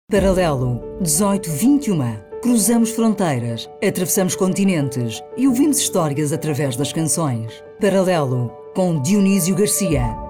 Paralelo 1821. Cruzamos fronteiras, atravessamos continentes e ouvimos histórias através das canções. Paralelo com Dionísio Garcia.